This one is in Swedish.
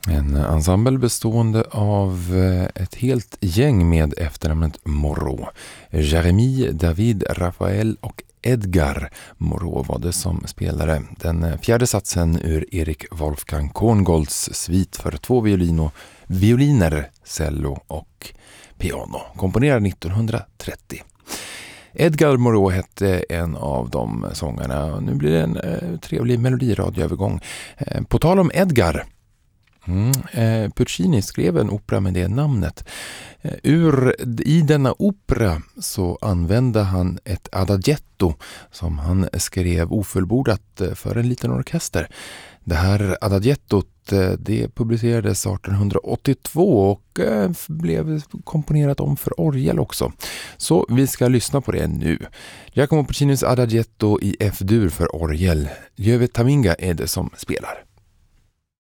En ensemble bestående av ett helt gäng med efternamnet Moreau. Jeremy, David, Raphael och Edgar Moreau var det som spelade den fjärde satsen ur Erik Wolfgang Korngolds svit för 2 violiner, cello och piano, komponerad 1930. Edgar Moreau hette en av de sångarna. Nu blir det en trevlig melodiradioövergång. På tal om Edgar, Puccini skrev en opera med det namnet. I denna opera så använde han ett adagietto som han skrev ofullbordat för en liten orkester. Det här adagiettot det publicerades 1882 och blev komponerat om för orgel också. Så vi ska lyssna på det nu. Giacomo Puccinis adagietto i F-dur för orgel. Lieuwe Taminga är det som spelar.